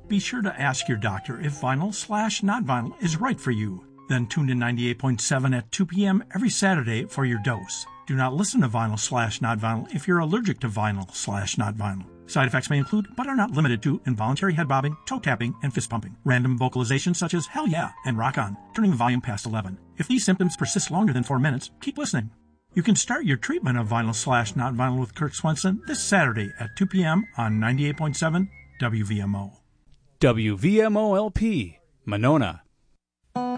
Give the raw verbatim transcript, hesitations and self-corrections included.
be sure to ask your doctor if vinyl slash not vinyl is right for you. Then tune in ninety-eight point seven at two p.m. every Saturday for your dose. Do not listen to vinyl slash not vinyl if you're allergic to vinyl slash not vinyl. Side effects may include, but are not limited to, involuntary head bobbing, toe tapping, and fist pumping. Random vocalizations such as hell yeah and rock on, turning the volume past eleven. If these symptoms persist longer than four minutes, keep listening. You can start your treatment of vinyl slash not vinyl with Kirk Swenson this Saturday at two p.m. on ninety-eight point seven W V M O. W V M O L P, Monona.